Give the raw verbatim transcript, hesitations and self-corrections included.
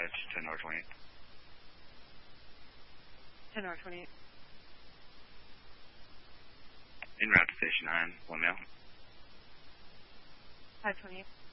Approach ten North twenty-eight. ten North twenty-eight. En route to Station nine, one male. five twenty-eight.